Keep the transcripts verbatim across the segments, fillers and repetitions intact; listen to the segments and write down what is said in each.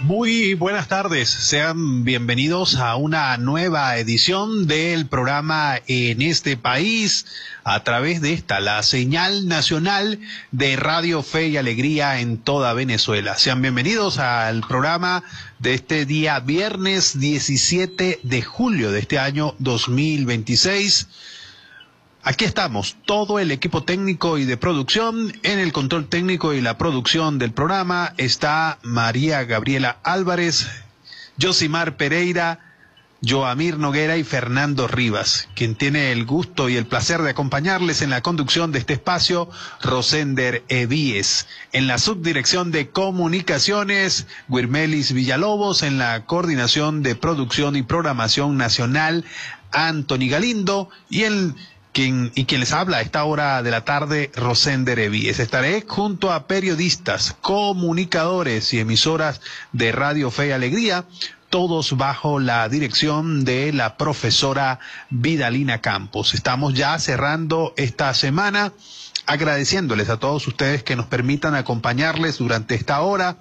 Muy buenas tardes, sean bienvenidos a una nueva edición del programa En este País, a través de esta, la señal nacional de Radio Fe y Alegría en toda Venezuela. Sean bienvenidos al programa de este día viernes diecisiete de julio de este año dos mil veintiséis. Aquí estamos, todo el equipo técnico y de producción. En el control técnico y la producción del programa está María Gabriela Álvarez, Yosimar Pereira, Joamir Noguera y Fernando Rivas. Quien tiene el gusto y el placer de acompañarles en la conducción de este espacio, Rosender Evíes. En la subdirección de comunicaciones, Guirmelis Villalobos. En la coordinación de producción y programación nacional, Anthony Galindo. Y en Quien, y quien les habla a esta hora de la tarde, Rosender Evíes. Estaré junto a periodistas, comunicadores y emisoras de Radio Fe y Alegría, todos bajo la dirección de la profesora Vidalina Campos. Estamos ya cerrando esta semana, agradeciéndoles a todos ustedes que nos permitan acompañarles durante esta hora,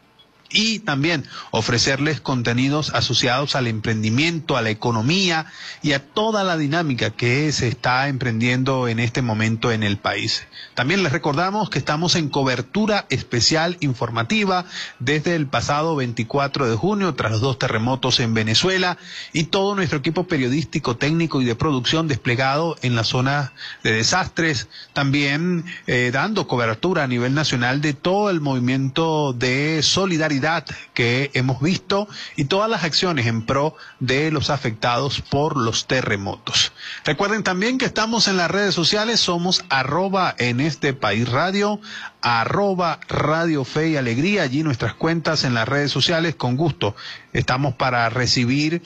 y también ofrecerles contenidos asociados al emprendimiento, a la economía y a toda la dinámica que se está emprendiendo en este momento en el país. También les recordamos que estamos en cobertura especial informativa desde el pasado veinticuatro de junio, tras los dos terremotos en Venezuela, y todo nuestro equipo periodístico, técnico y de producción desplegado en la zona de desastres, también eh, dando cobertura a nivel nacional de todo el movimiento de solidaridad que hemos visto y todas las acciones en pro de los afectados por los terremotos. Recuerden también que estamos en las redes sociales, somos arroba en este país radio, arroba Radio Fe y Alegría, allí nuestras cuentas en las redes sociales. Con gusto estamos para recibir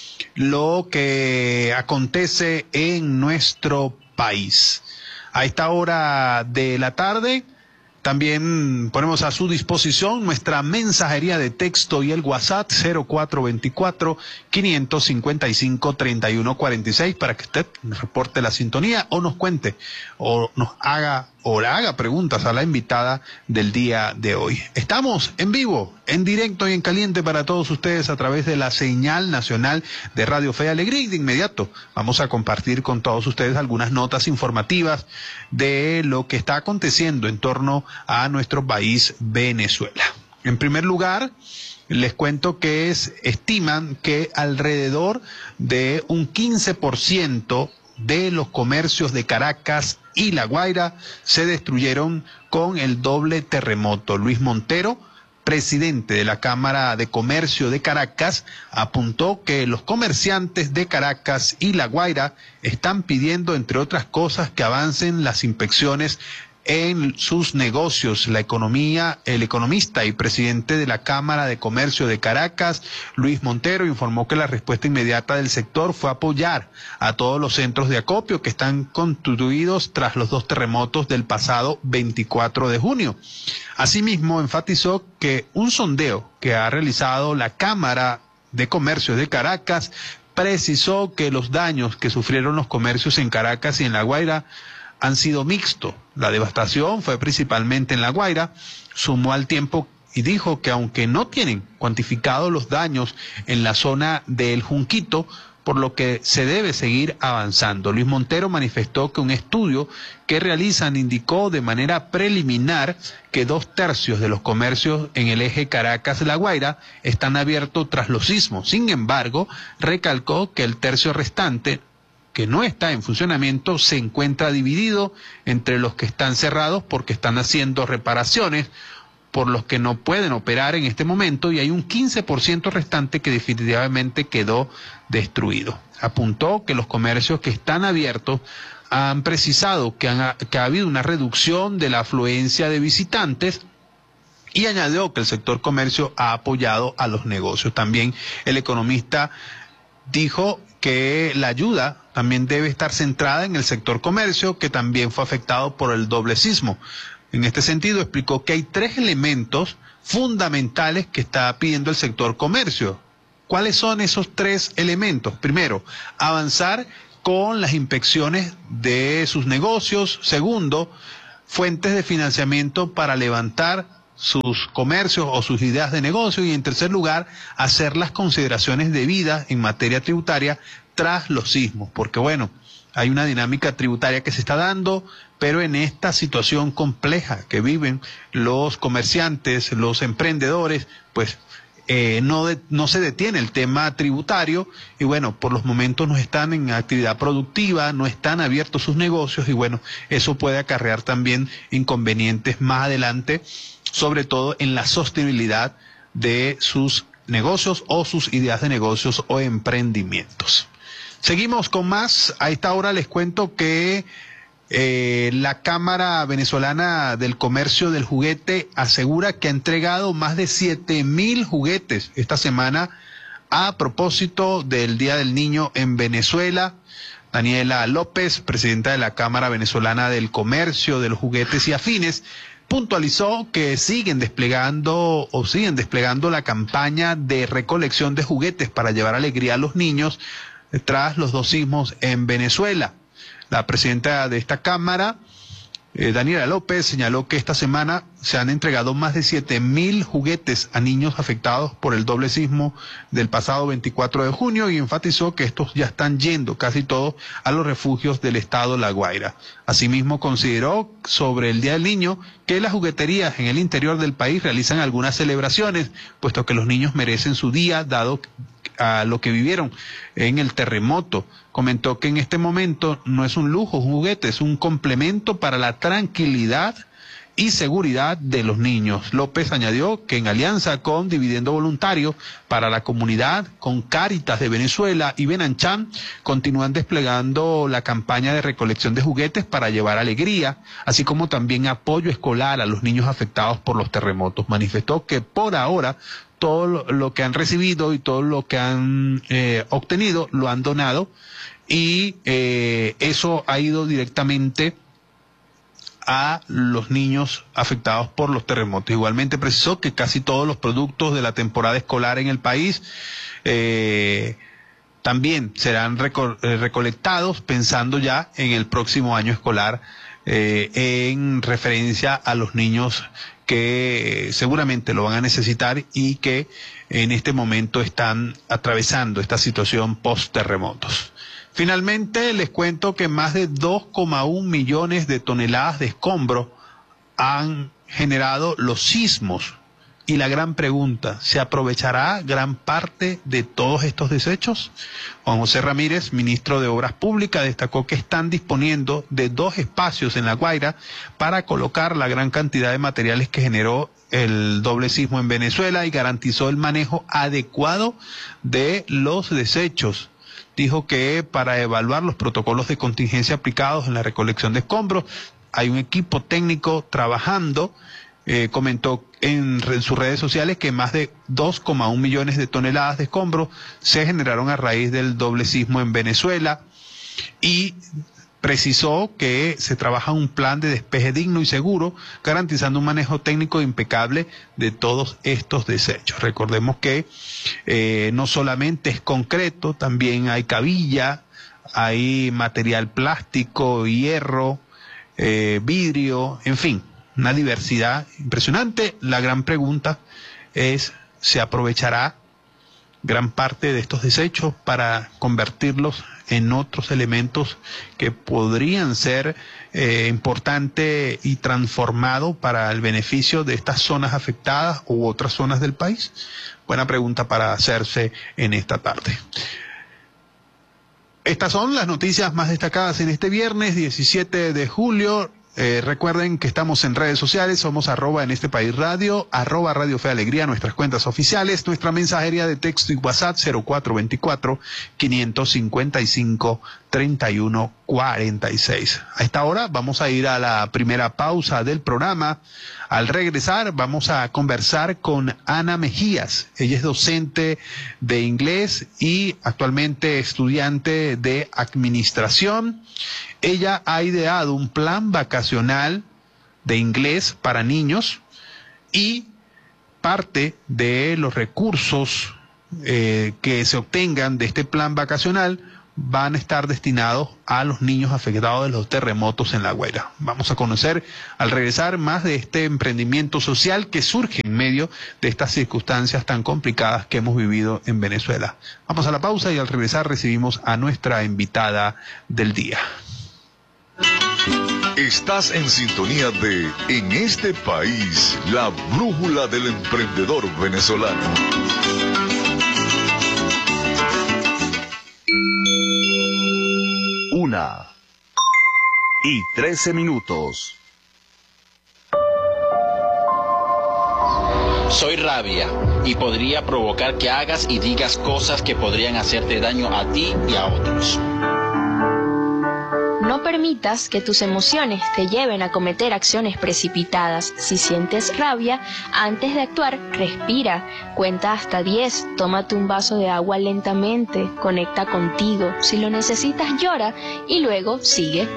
lo que acontece en nuestro país. A esta hora de la tarde también ponemos a su disposición nuestra mensajería de texto y el WhatsApp cero cuatro veinticuatro, quinientos cincuenta y cinco, treinta y uno cuarenta y seis para que usted nos reporte la sintonía o nos cuente o nos haga o le haga preguntas a la invitada del día de hoy. Estamos en vivo, en directo y en caliente para todos ustedes a través de la señal nacional de Radio Fe y Alegría, y de inmediato vamos a compartir con todos ustedes algunas notas informativas de lo que está aconteciendo en torno a nuestro país Venezuela. En primer lugar, les cuento que es, estiman que alrededor de un quince por ciento de los comercios de Caracas y La Guaira se destruyeron con el doble terremoto. Luis Montero, presidente de la Cámara de Comercio de Caracas, apuntó que los comerciantes de Caracas y La Guaira están pidiendo, entre otras cosas, que avancen las inspecciones en sus negocios. La economía, el economista y presidente de la Cámara de Comercio de Caracas, Luis Montero, informó que la respuesta inmediata del sector fue apoyar a todos los centros de acopio que están constituidos tras los dos terremotos del pasado veinticuatro de junio. Asimismo, enfatizó que un sondeo que ha realizado la Cámara de Comercio de Caracas precisó que los daños que sufrieron los comercios en Caracas y en La Guaira han sido mixtos. La devastación fue principalmente en La Guaira, sumó al tiempo y dijo que aunque no tienen cuantificados los daños en la zona del Junquito, por lo que se debe seguir avanzando. Luis Montero manifestó que un estudio que realizan indicó de manera preliminar que dos tercios de los comercios en el eje Caracas-La Guaira están abiertos tras los sismos. Sin embargo, recalcó que el tercio restante, que no está en funcionamiento, se encuentra dividido entre los que están cerrados porque están haciendo reparaciones, por los que no pueden operar en este momento, y hay un quince por ciento restante que definitivamente quedó destruido. Apuntó que los comercios que están abiertos han precisado que, han, que ha habido una reducción de la afluencia de visitantes, y añadió que el sector comercio ha apoyado a los negocios. También el economista dijo que la ayuda también debe estar centrada en el sector comercio, que también fue afectado por el doble sismo. En este sentido, explicó que hay tres elementos fundamentales que está pidiendo el sector comercio. ¿Cuáles son esos tres elementos? Primero, avanzar con las inspecciones de sus negocios. Segundo, fuentes de financiamiento para levantar sus comercios o sus ideas de negocio, y en tercer lugar, hacer las consideraciones debidas en materia tributaria tras los sismos, porque bueno, hay una dinámica tributaria que se está dando, pero en esta situación compleja que viven los comerciantes, los emprendedores, pues eh, no, de, no se detiene el tema tributario, y bueno, por los momentos no están en actividad productiva, no están abiertos sus negocios, y bueno, eso puede acarrear también inconvenientes más adelante, sobre todo en la sostenibilidad de sus negocios o sus ideas de negocios o emprendimientos. Seguimos con más. A esta hora les cuento que eh, la Cámara Venezolana del Comercio del Juguete asegura que ha entregado más de siete mil juguetes esta semana a propósito del Día del Niño en Venezuela. Daniela López, presidenta de la Cámara Venezolana del Comercio de los Juguetes y Afines, puntualizó que siguen desplegando o siguen desplegando la campaña de recolección de juguetes para llevar alegría a los niños tras los dos sismos en Venezuela. La presidenta de esta Cámara, eh, Daniela López, señaló que esta semana se han entregado más de siete mil juguetes a niños afectados por el doble sismo del pasado veinticuatro de junio, y enfatizó que estos ya están yendo casi todos a los refugios del estado La Guaira. Asimismo, consideró sobre el Día del Niño que las jugueterías en el interior del país realizan algunas celebraciones, puesto que los niños merecen su día, dado a lo que vivieron en el terremoto. Comentó que en este momento no es un lujo, un juguete, es un complemento para la tranquilidad y seguridad de los niños. López añadió que en alianza con Dividendo Voluntario para la Comunidad, con Cáritas de Venezuela y Benanchan, continúan desplegando la campaña de recolección de juguetes para llevar alegría, así como también apoyo escolar a los niños afectados por los terremotos. Manifestó que por ahora todo lo que han recibido y todo lo que han eh, obtenido lo han donado, y eh, eso ha ido directamente a los niños afectados por los terremotos. Igualmente precisó que casi todos los productos de la temporada escolar en el país eh, también serán reco eh, recolectados, pensando ya en el próximo año escolar, eh, en referencia a los niños que seguramente lo van a necesitar y que en este momento están atravesando esta situación post-terremotos. Finalmente, les cuento que más de dos coma uno millones de toneladas de escombros han generado los sismos. Y la gran pregunta, ¿se aprovechará gran parte de todos estos desechos? Juan José Ramírez, ministro de Obras Públicas, destacó que están disponiendo de dos espacios en La Guaira para colocar la gran cantidad de materiales que generó el doble sismo en Venezuela, y garantizó el manejo adecuado de los desechos. Dijo que para evaluar los protocolos de contingencia aplicados en la recolección de escombros, hay un equipo técnico trabajando. Eh, comentó en, en sus redes sociales que más de dos coma uno millones de toneladas de escombros se generaron a raíz del doble sismo en Venezuela, y precisó que se trabaja un plan de despeje digno y seguro, garantizando un manejo técnico impecable de todos estos desechos. Recordemos que eh, no solamente es concreto, también hay cabilla, hay material plástico, hierro, eh, vidrio, en fin, una diversidad impresionante. La gran pregunta es, ¿se aprovechará gran parte de estos desechos para convertirlos en otros elementos que podrían ser eh, importantes y transformados para el beneficio de estas zonas afectadas u otras zonas del país? Buena pregunta para hacerse en esta tarde. Estas son las noticias más destacadas en este viernes diecisiete de julio. Eh, recuerden que estamos en redes sociales, somos arroba en este país radio, arroba Radio Fe Alegría, nuestras cuentas oficiales, nuestra mensajería de texto y WhatsApp cero cuatro veinticuatro, quinientos cincuenta y cinco, treinta y uno cuarenta y seis. A esta hora vamos a ir a la primera pausa del programa. Al regresar vamos a conversar con Ana Mejías. Ella es docente de inglés y actualmente estudiante de administración. Ella ha ideado un plan vacacional de inglés para niños, y parte de los recursos eh, que se obtengan de este plan vacacional van a estar destinados a los niños afectados de los terremotos en La Guaira. Vamos a conocer al regresar más de este emprendimiento social que surge en medio de estas circunstancias tan complicadas que hemos vivido en Venezuela. Vamos a la pausa y al regresar recibimos a nuestra invitada del día. Estás en sintonía de En este país, la brújula del emprendedor venezolano. Una y trece minutos. Soy rabia y podría provocar que hagas y digas cosas que podrían hacerte daño a ti y a otros. No permitas que tus emociones te lleven a cometer acciones precipitadas. Si sientes rabia, antes de actuar, respira, cuenta hasta diez, tómate un vaso de agua lentamente, conecta contigo. Si lo necesitas, llora y luego sigue.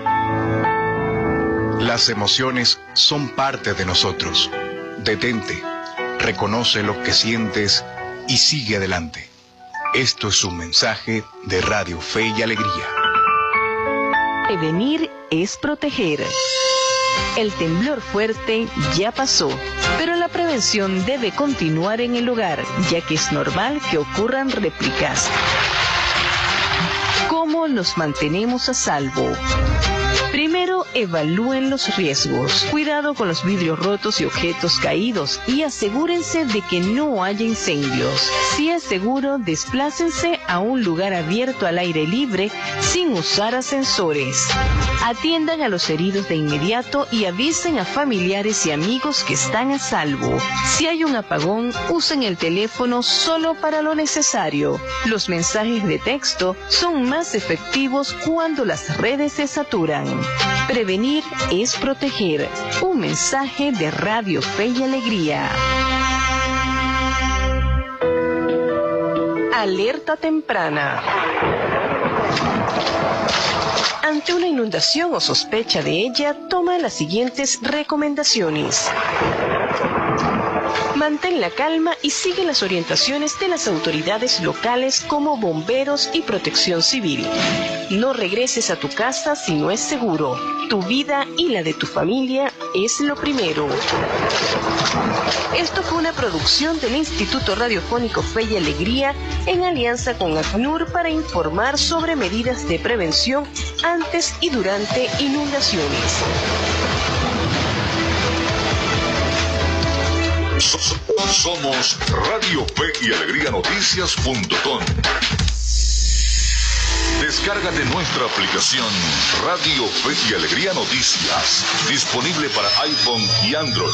Las emociones son parte de nosotros. Detente, reconoce lo que sientes y sigue adelante. Esto es un mensaje de Radio Fe y Alegría. Prevenir es proteger. El temblor fuerte ya pasó, pero la prevención debe continuar en el hogar, ya que es normal que ocurran réplicas. ¿Cómo nos mantenemos a salvo? Primero, evalúen los riesgos. Cuidado con los vidrios rotos y objetos caídos y asegúrense de que no haya incendios. Si es seguro, desplácense a un lugar abierto al aire libre sin usar ascensores. Atiendan a los heridos de inmediato y avisen a familiares y amigos que están a salvo. Si hay un apagón, usen el teléfono solo para lo necesario. Los mensajes de texto son más efectivos cuando las redes se saturan. Prevenir es proteger. Un mensaje de Radio Fe y Alegría. Alerta temprana. Ante una inundación o sospecha de ella, toma las siguientes recomendaciones. Mantén la calma y sigue las orientaciones de las autoridades locales como bomberos y protección civil. No regreses a tu casa si no es seguro. Tu vida y la de tu familia es lo primero. Esto fue una producción del Instituto Radiofónico Fe y Alegría en alianza con ACNUR para informar sobre medidas de prevención antes y durante inundaciones. Somos Radio Fe y Alegría Noticias punto com. Descárgate nuestra aplicación Radio Fe y Alegría Noticias, disponible para iPhone y Android.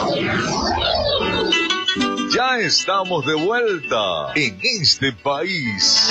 Ya estamos de vuelta en este país.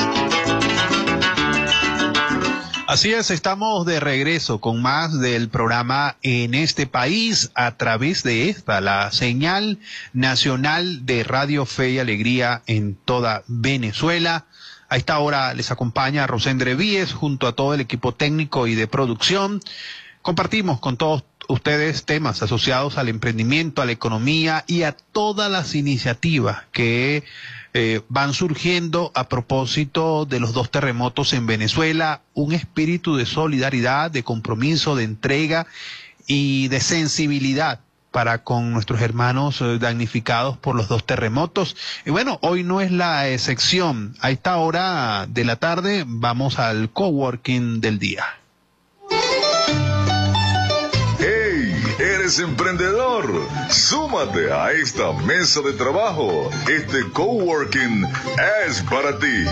Así es, estamos de regreso con más del programa En este país a través de esta, la señal nacional de Radio Fe y Alegría en toda Venezuela. A esta hora les acompaña Rosendre Víez junto a todo el equipo técnico y de producción. Compartimos con todos ustedes temas asociados al emprendimiento, a la economía y a todas las iniciativas que Eh, van surgiendo a propósito de los dos terremotos en Venezuela, un espíritu de solidaridad, de compromiso, de entrega y de sensibilidad para con nuestros hermanos eh, damnificados por los dos terremotos. Y bueno, hoy no es la excepción. A esta hora de la tarde vamos al coworking del día. ¿Eres emprendedor? Súmate a esta mesa de trabajo. Este coworking es para ti.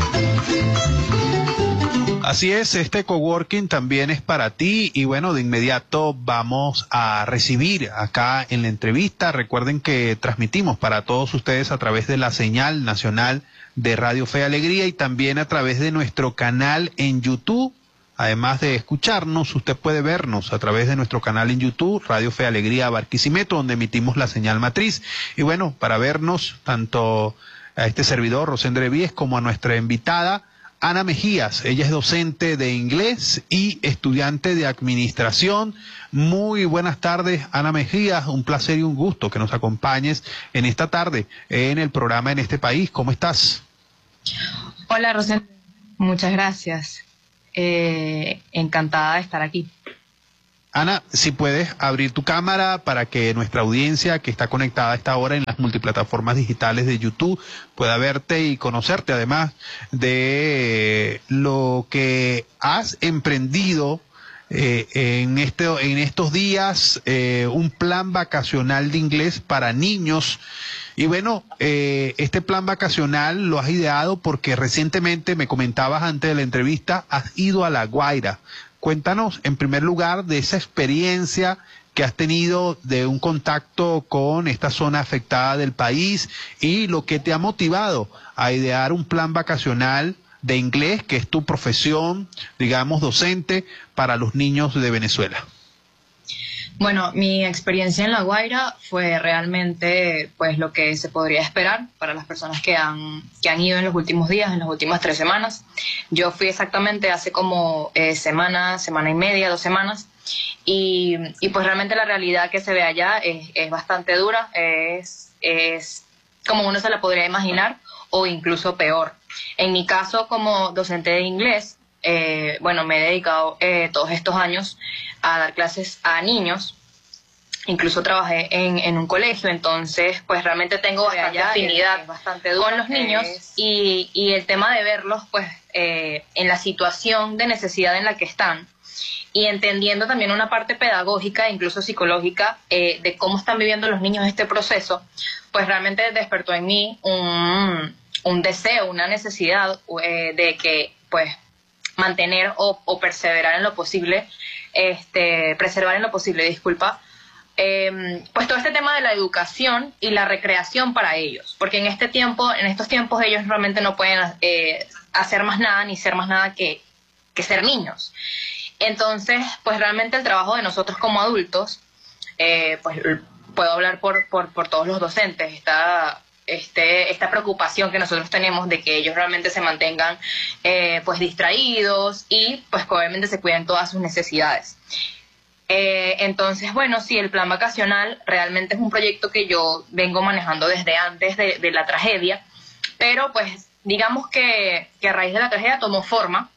Así es, este coworking también es para ti y bueno, de inmediato vamos a recibir acá en la entrevista. Recuerden que transmitimos para todos ustedes a través de la señal nacional de Radio Fe y Alegría y también a través de nuestro canal en YouTube. Además de escucharnos, usted puede vernos a través de nuestro canal en YouTube, Radio Fe y Alegría Barquisimeto, donde emitimos la señal matriz. Y bueno, para vernos tanto a este servidor, Rosendre Víez, como a nuestra invitada, Ana Mejías. Ella es docente de inglés y estudiante de administración. Muy buenas tardes, Ana Mejías. Un placer y un gusto que nos acompañes en esta tarde en el programa En este país. ¿Cómo estás? Hola, Rosendre. Muchas gracias. Eh, encantada de estar aquí. Ana, si puedes abrir tu cámara para que nuestra audiencia que está conectada a esta hora en las multiplataformas digitales de YouTube pueda verte y conocerte, además de lo que has emprendido eh, en, este, en estos días, eh, un plan vacacional de inglés para niños. Y bueno, eh, este plan vacacional lo has ideado porque recientemente, me comentabas antes de la entrevista, has ido a La Guaira. Cuéntanos, en primer lugar, de esa experiencia que has tenido de un contacto con esta zona afectada del país y lo que te ha motivado a idear un plan vacacional de inglés, que es tu profesión, digamos, docente, para los niños de Venezuela. Bueno, mi experiencia en La Guaira fue realmente pues lo que se podría esperar para las personas que han, que han ido en los últimos días, en las últimas tres semanas. Yo fui exactamente hace como eh, semana, semana y media, dos semanas, y, y pues realmente la realidad que se ve allá es, es bastante dura, es, es como uno se la podría imaginar o incluso peor. En mi caso, como docente de inglés, Eh, bueno, me he dedicado eh, todos estos años a dar clases a niños, incluso trabajé en, en un colegio, entonces pues realmente tengo bastante afinidad bastante con los niños y, y el tema de verlos pues eh, en la situación de necesidad en la que están y entendiendo también una parte pedagógica, incluso psicológica, eh, de cómo están viviendo los niños este proceso, pues realmente despertó en mí un, un deseo, una necesidad eh, de que pues mantener o, o perseverar en lo posible, este, preservar en lo posible, disculpa, eh, pues todo este tema de la educación y la recreación para ellos, porque en este tiempo, en estos tiempos ellos realmente no pueden eh, hacer más nada ni ser más nada que, que ser niños. Entonces, pues realmente el trabajo de nosotros como adultos, eh, pues puedo hablar por, por, por todos los docentes, está Este, esta preocupación que nosotros tenemos de que ellos realmente se mantengan eh, pues distraídos y pues que obviamente se cuiden todas sus necesidades. Eh, entonces, bueno, sí, el plan vacacional realmente es un proyecto que yo vengo manejando desde antes de, de la tragedia, pero pues digamos que, que a raíz de la tragedia tomó forma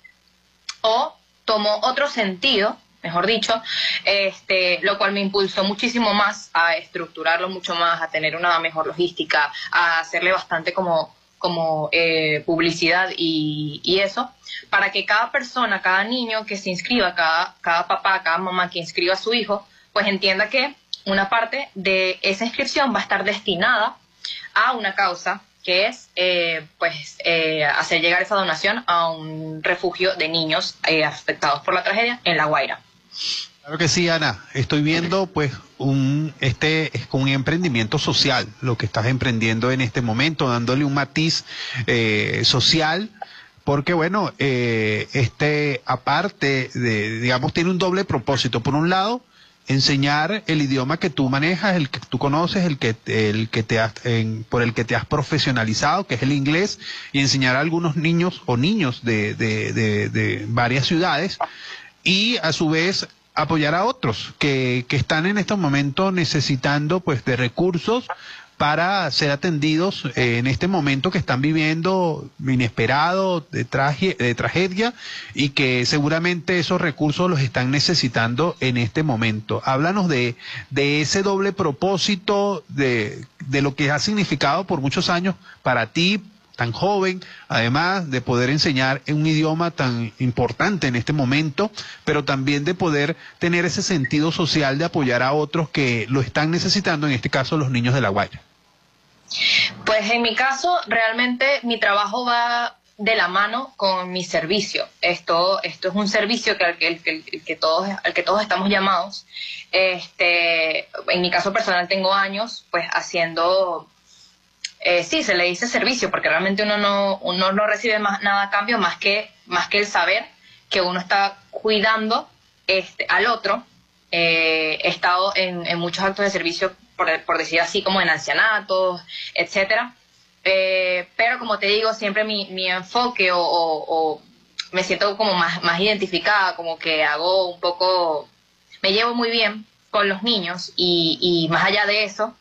o tomó otro sentido, mejor dicho, este, lo cual me impulsó muchísimo más a estructurarlo mucho más, a tener una mejor logística, a hacerle bastante como, como eh, publicidad y, y eso, para que cada persona, cada niño que se inscriba, cada, cada papá, cada mamá que inscriba a su hijo, pues entienda que una parte de esa inscripción va a estar destinada a una causa que es eh, pues eh, hacer llegar esa donación a un refugio de niños eh, afectados por la tragedia en La Guaira. Claro que sí, Ana. Estoy viendo, pues, un este es un emprendimiento social, lo que estás emprendiendo en este momento, dándole un matiz eh, social, porque, bueno, eh, este, aparte de, digamos, tiene un doble propósito. Por un lado, enseñar el idioma que tú manejas, el que tú conoces, el que, el que te has, en, por el que te has profesionalizado, que es el inglés, y enseñar a algunos niños o niños de, de, de, de varias ciudades, y a su vez apoyar a otros que, que están en estos momentos necesitando pues de recursos para ser atendidos eh, en este momento que están viviendo inesperado, de, traje, de tragedia, y que seguramente esos recursos los están necesitando en este momento. Háblanos de, de ese doble propósito, de, de lo que ha significado por muchos años para ti, tan joven, además de poder enseñar en un idioma tan importante en este momento, pero también de poder tener ese sentido social de apoyar a otros que lo están necesitando, en este caso los niños de La Guaira. Pues en mi caso, realmente mi trabajo va de la mano con mi servicio. Esto, esto es un servicio que, al, que, el, el que todos, al que todos estamos llamados. Este, en mi caso personal tengo años pues haciendo... Eh, sí, se le dice servicio porque realmente uno no, uno no recibe más, nada a cambio más que, más que el saber que uno está cuidando este, al otro. Eh, he estado en, en muchos actos de servicio, por, por decir así, como en ancianatos, etcétera. Eh, pero como te digo, siempre mi, mi enfoque o, o, o me siento como más, más identificada, como que hago un poco, me llevo muy bien con los niños y, y más allá de eso,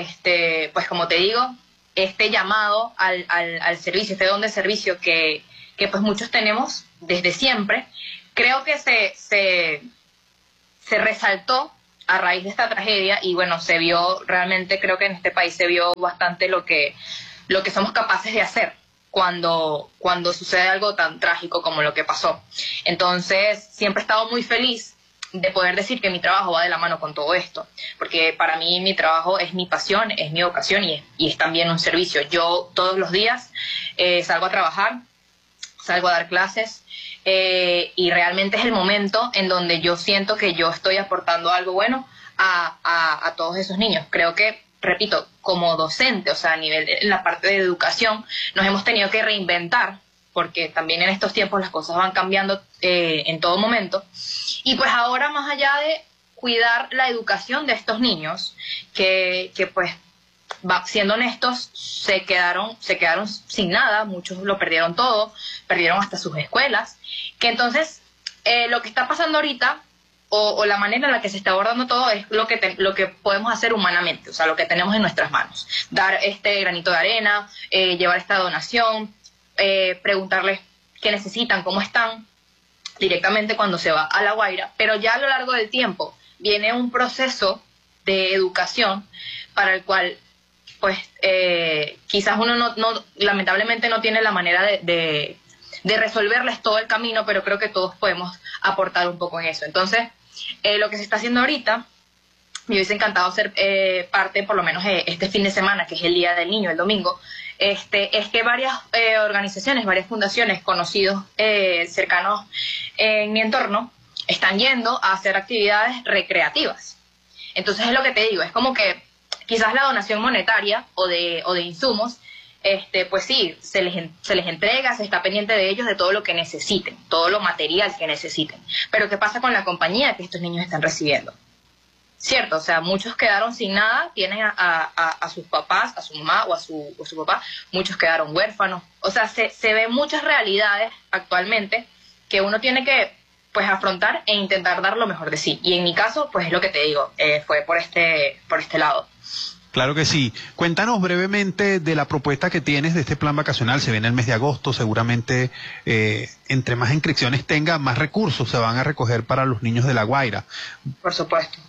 este, pues como te digo, este llamado al, al, al servicio, este don de servicio que, que pues muchos tenemos desde siempre, creo que se, se, se resaltó a raíz de esta tragedia y bueno, se vio realmente, creo que en este país se vio bastante lo que, lo que somos capaces de hacer cuando, cuando sucede algo tan trágico como lo que pasó. Entonces, siempre he estado muy feliz de poder decir que mi trabajo va de la mano con todo esto, porque para mí mi trabajo es mi pasión, es mi vocación y es, y es también un servicio. Yo todos los días eh, salgo a trabajar, salgo a dar clases eh, y realmente es el momento en donde yo siento que yo estoy aportando algo bueno a, a, a todos esos niños. Creo que, repito, como docente, o sea, a nivel de en la parte de educación, nos hemos tenido que reinventar, porque también en estos tiempos las cosas van cambiando eh, en todo momento. Y pues ahora, más allá de cuidar la educación de estos niños, que, que pues, va, siendo honestos, se quedaron, se quedaron sin nada, muchos lo perdieron todo, perdieron hasta sus escuelas, que entonces eh, lo que está pasando ahorita, o, o la manera en la que se está abordando todo, es lo que, te, lo que podemos hacer humanamente, o sea, lo que tenemos en nuestras manos. Dar este granito de arena, eh, llevar esta donación, eh, preguntarles qué necesitan, cómo están, directamente cuando se va a La Guaira, pero ya a lo largo del tiempo viene un proceso de educación para el cual pues eh, quizás uno no, no lamentablemente no tiene la manera de, de, de resolverles todo el camino, pero creo que todos podemos aportar un poco en eso. Entonces, eh, lo que se está haciendo ahorita, me hubiese encantado ser eh, parte, por lo menos eh, este fin de semana, que es el Día del Niño, el domingo, Este, es que varias eh, organizaciones, varias fundaciones, conocidos eh, cercanos en mi entorno, están yendo a hacer actividades recreativas. Entonces es lo que te digo, es como que quizás la donación monetaria o de, o de insumos, este, pues sí, se les, se les entrega, se está pendiente de ellos, de todo lo que necesiten, todo lo material que necesiten. Pero ¿qué pasa con la compañía que estos niños están recibiendo? Cierto, o sea, muchos quedaron sin nada, tienen a, a, a sus papás, a su mamá o a su, o su papá, muchos quedaron huérfanos. O sea, se, se ven muchas realidades actualmente que uno tiene que pues afrontar e intentar dar lo mejor de sí. Y en mi caso, pues es lo que te digo, eh, fue por este, por este lado. Claro que sí. Cuéntanos brevemente de la propuesta que tienes de este plan vacacional. Se viene el mes de agosto, seguramente eh, entre más inscripciones tenga, más recursos se van a recoger para los niños de La Guaira. Por supuesto.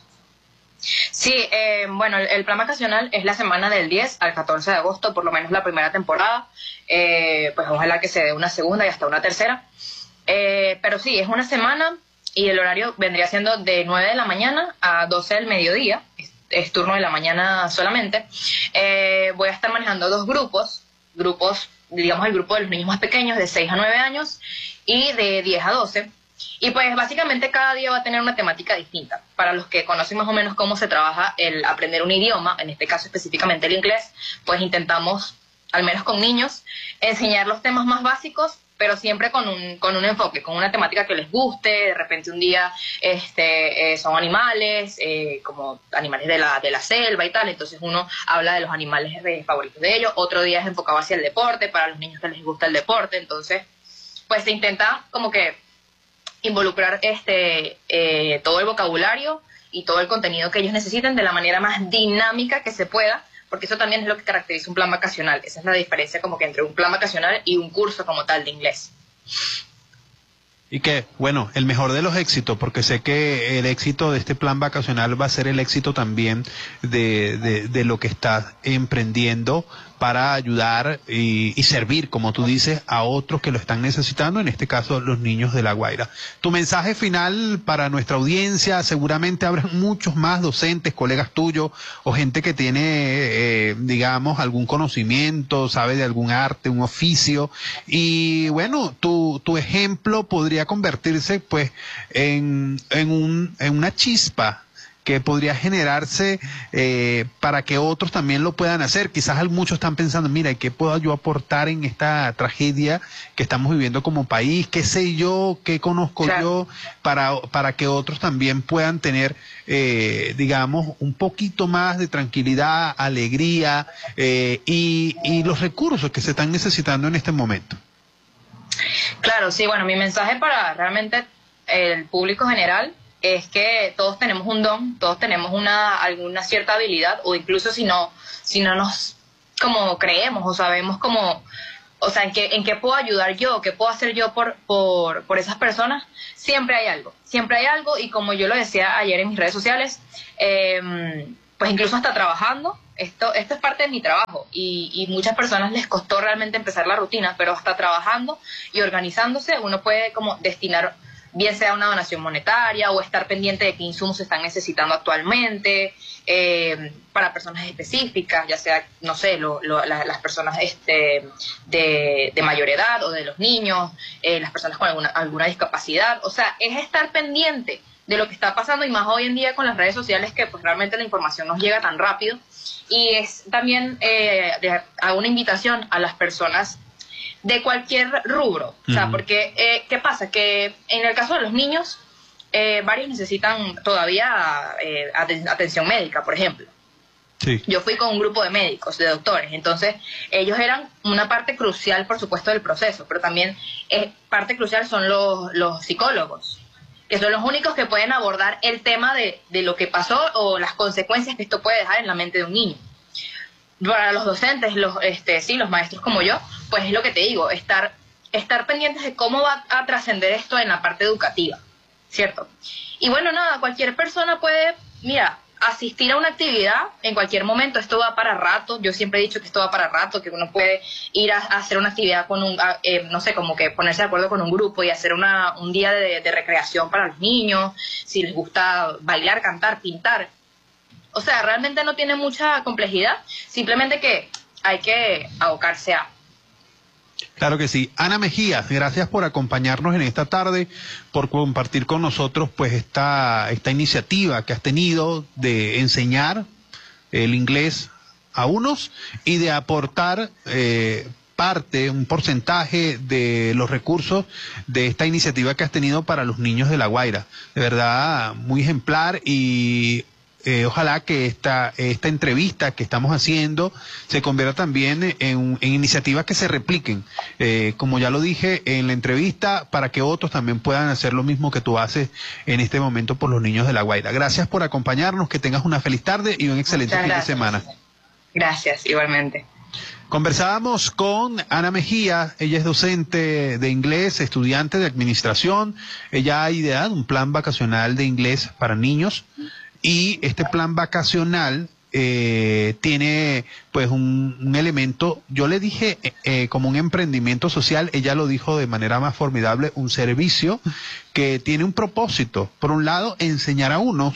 Sí, eh, bueno, el, el plan vacacional es la semana del diez al catorce de agosto, por lo menos la primera temporada, eh, pues ojalá que se dé una segunda y hasta una tercera, eh, pero sí, es una semana y el horario vendría siendo de nueve de la mañana a doce del mediodía, es, es turno de la mañana solamente. Eh, voy a estar manejando dos grupos, grupos, digamos el grupo de los niños más pequeños de seis a nueve años y de diez a doce. Y pues básicamente cada día va a tener una temática distinta. Para los que conocen más o menos cómo se trabaja el aprender un idioma, en este caso específicamente el inglés, pues intentamos, al menos con niños, enseñar los temas más básicos, pero siempre con un, con un enfoque, con una temática que les guste. De repente un día este, eh, son animales, eh, como animales de la, de la selva y tal, entonces uno habla de los animales de, favoritos de ellos. Otro día es enfocado hacia el deporte, para los niños que les gusta el deporte, entonces pues se intenta como que involucrar este eh, todo el vocabulario y todo el contenido que ellos necesiten de la manera más dinámica que se pueda, porque eso también es lo que caracteriza un plan vacacional. Esa es la diferencia como que entre un plan vacacional y un curso como tal de inglés. Y que, bueno, el mejor de los éxitos, porque sé que el éxito de este plan vacacional va a ser el éxito también de, de, de lo que estás emprendiendo para ayudar y, y servir, como tú dices, a otros que lo están necesitando, en este caso los niños de La Guaira. Tu mensaje final para nuestra audiencia, seguramente habrá muchos más docentes, colegas tuyos, o gente que tiene, eh, digamos, algún conocimiento, sabe de algún arte, un oficio, y bueno, tu, tu ejemplo podría convertirse pues en, en, un, en una chispa que podría generarse eh, para que otros también lo puedan hacer. Quizás muchos están pensando, mira, ¿qué puedo yo aportar en esta tragedia que estamos viviendo como país? ¿Qué sé yo? ¿Qué conozco claro. yo? Para, para que otros también puedan tener, eh, digamos, un poquito más de tranquilidad, alegría eh, y, y los recursos que se están necesitando en este momento. Claro, sí, bueno, mi mensaje para realmente el público general es que todos tenemos un don, todos tenemos una alguna cierta habilidad, o incluso si no si no nos como creemos o sabemos cómo o sea, en qué, en qué puedo ayudar yo, qué puedo hacer yo por, por, por esas personas, siempre hay algo, siempre hay algo, y como yo lo decía ayer en mis redes sociales, eh, pues incluso hasta trabajando, esto, esto es parte de mi trabajo, y, y muchas personas les costó realmente empezar la rutina, pero hasta trabajando y organizándose, uno puede como destinar, bien sea una donación monetaria o estar pendiente de qué insumos se están necesitando actualmente, eh, para personas específicas, ya sea, no sé, lo, lo, la, las personas este, de, de mayor edad o de los niños, eh, las personas con alguna, alguna discapacidad. O sea, es estar pendiente de lo que está pasando, y más hoy en día con las redes sociales, que pues realmente la información nos llega tan rápido. Y es también, eh, de, hago una invitación a las personas de cualquier rubro, o sea, porque, eh, ¿qué pasa? Que en el caso de los niños, eh, varios necesitan todavía eh, aten atención médica, por ejemplo. Sí. Yo fui con un grupo de médicos, de doctores, entonces ellos eran una parte crucial, por supuesto, del proceso, pero también eh, parte crucial son los, los psicólogos, que son los únicos que pueden abordar el tema de, de lo que pasó o las consecuencias que esto puede dejar en la mente de un niño. Para los docentes, los, este, sí, los maestros como yo, pues es lo que te digo, estar, estar pendientes de cómo va a trascender esto en la parte educativa, ¿cierto? Y bueno, nada, cualquier persona puede, mira, asistir a una actividad en cualquier momento, esto va para rato, yo siempre he dicho que esto va para rato, que uno puede ir a, a hacer una actividad con un, a, eh, no sé, como que ponerse de acuerdo con un grupo y hacer una, un día de, de recreación para los niños, si les gusta bailar, cantar, pintar. O sea, realmente no tiene mucha complejidad, simplemente que hay que abocarse a. Claro que sí. Ana Mejía, gracias por acompañarnos en esta tarde, por compartir con nosotros pues esta, esta iniciativa que has tenido de enseñar el inglés a unos y de aportar eh, parte, un porcentaje de los recursos de esta iniciativa que has tenido para los niños de La Guaira. De verdad, muy ejemplar, y Eh, ojalá que esta, esta entrevista que estamos haciendo se convierta también en, en iniciativas que se repliquen, eh, como ya lo dije en la entrevista, para que otros también puedan hacer lo mismo que tú haces en este momento por los niños de La Guaira. Gracias por acompañarnos, que tengas una feliz tarde y un excelente fin de semana. Gracias, igualmente. Conversábamos con Ana Mejía, ella es docente de inglés, estudiante de administración. Ella ha ideado un plan vacacional de inglés para niños, y este plan vacacional eh, tiene pues un, un elemento, yo le dije eh, como un emprendimiento social, ella lo dijo de manera más formidable, un servicio que tiene un propósito: por un lado enseñar a unos,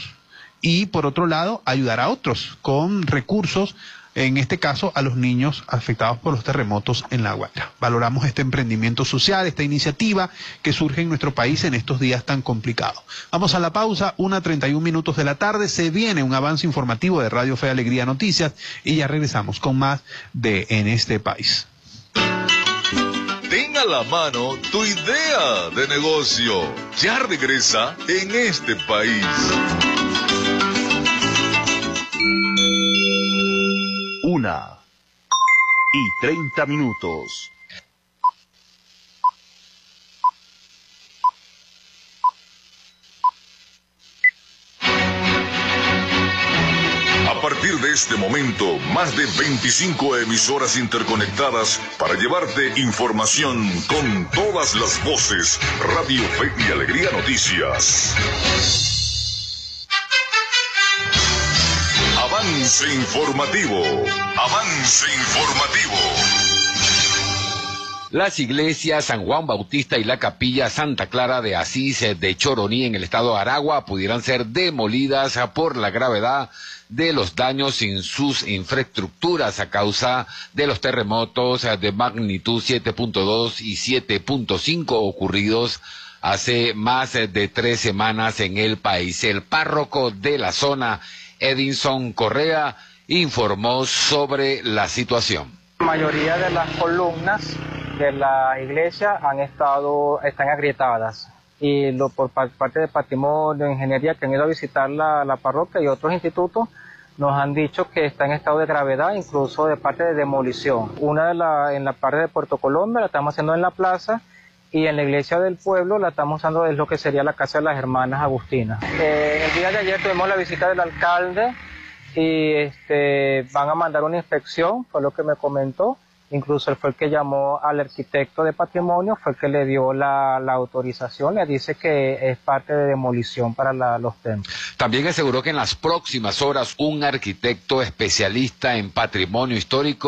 y por otro lado ayudar a otros con recursos, en este caso a los niños afectados por los terremotos en La Guaira. Valoramos este emprendimiento social, esta iniciativa que surge en nuestro país en estos días tan complicados. Vamos a la pausa, una treinta y un minutos de la tarde, se viene un avance informativo de Radio Fe y Alegría Noticias, y ya regresamos con más de En este País. Ten a la mano tu idea de negocio. Ya regresa En este País. Una y treinta minutos. A partir de este momento, más de veinticinco emisoras interconectadas para llevarte información con todas las voces. Radio Fe y Alegría Noticias. Avance informativo. Avance informativo. Las iglesias San Juan Bautista y la capilla Santa Clara de Asís de Choroní en el estado de Aragua pudieran ser demolidas por la gravedad de los daños en sus infraestructuras a causa de los terremotos de magnitud siete punto dos y siete punto cinco ocurridos hace más de tres semanas en el país. El párroco de la zona, Edinson Correa, informó sobre la situación. La mayoría de las columnas de la iglesia han estado, están agrietadas, y lo, por parte de Patrimonio, Ingeniería, que han ido a visitar la, la parroquia y otros institutos, nos han dicho que está en estado de gravedad, incluso de parte de demolición. Una de la, en la parte de Puerto Colombia la estamos haciendo en la plaza, y en la iglesia del pueblo la estamos usando en lo que sería la casa de las hermanas Agustinas. Eh, el día de ayer tuvimos la visita del alcalde, y este, van a mandar una inspección, fue lo que me comentó, Incluso él fue el que llamó al arquitecto de patrimonio, fue el que le dio la, la autorización, le dice que es parte de demolición para la, los templos. También aseguró que en las próximas horas un arquitecto especialista en patrimonio histórico